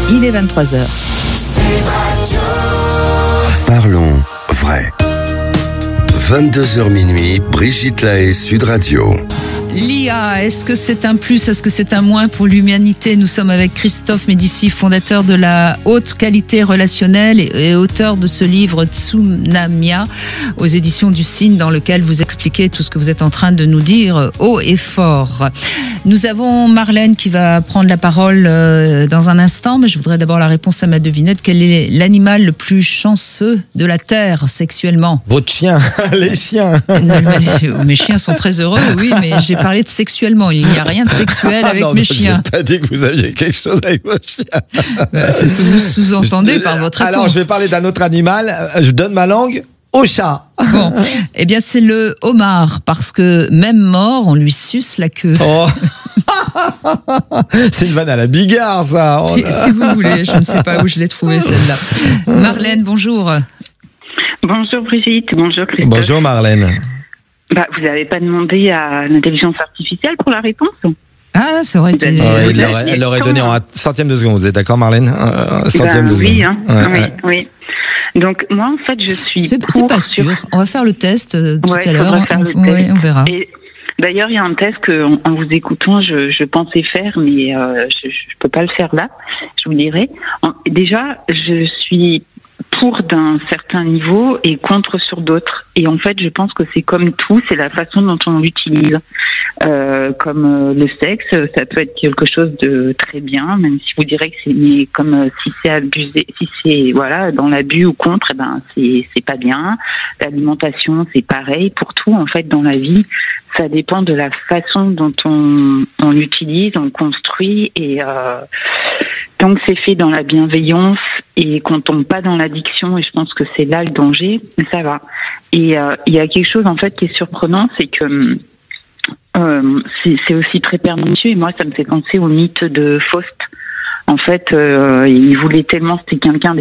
Il est 23h. Parlons vrai. 22h minuit, Brigitte Lahaie, Sud Radio. L'IA, est-ce que c'est un plus, est-ce que c'est un moins pour l'humanité? Nous sommes avec Christophe Médicis, fondateur de la haute qualité relationnelle et auteur de ce livre Tsunamia aux éditions du Cygne, dans lequel vous expliquez tout ce que vous êtes en train de nous dire haut et fort. Nous avons Marlène qui va prendre la parole dans un instant, mais je voudrais d'abord la réponse à ma devinette. Quel est l'animal le plus chanceux de la Terre sexuellement? Votre chien, les chiens. Mes chiens sont très heureux, oui, mais j'ai parlé de sexuellement. Il n'y a rien de sexuel avec mes chiens. Je n'ai pas dit que vous aviez quelque chose avec vos chiens. C'est ce que vous sous-entendez par votre réponse. Alors, je vais parler d'un autre animal. Je donne ma langue au chat. Bon, eh bien, c'est le homard, parce que même mort, on lui suce la queue. Oh. C'est une vanne à la Bigard, ça. Oh si vous voulez, je ne sais pas où je l'ai trouvée, celle-là. Marlène, bonjour. Bonjour Brigitte, bonjour Christophe. Bonjour Marlène. Vous n'avez pas demandé à l'intelligence artificielle pour la réponse? Ah, ça aurait été... Elle l'aurait donné en centième de seconde. Vous êtes d'accord, Marlène? Centième de seconde. Oui, oui. Donc, moi, en fait, je suis C'est pas sûr. On va faire le test tout à l'heure. On verra. Et d'ailleurs, il y a un test que, en vous écoutant, je pensais faire, mais je ne peux pas le faire là. Je vous dirai. Déjà, je suis pour d'un certain niveau et contre sur d'autres. Et en fait, je pense que c'est comme tout, c'est la façon dont on l'utilise. Comme le sexe, ça peut être quelque chose de très bien, même si vous direz que c'est comme si c'est abusé, si c'est dans l'abus ou contre, c'est pas bien. L'alimentation, c'est pareil. Pour tout, en fait, dans la vie, ça dépend de la façon dont on l'utilise, on construit et tant que c'est fait dans la bienveillance et qu'on tombe pas dans l'addiction, et je pense que c'est là le danger, ça va. Et il y a quelque chose en fait qui est surprenant, c'est que c'est aussi très pernicieux, et moi ça me fait penser au mythe de Faust. En fait, il voulait tellement, c'était quelqu'un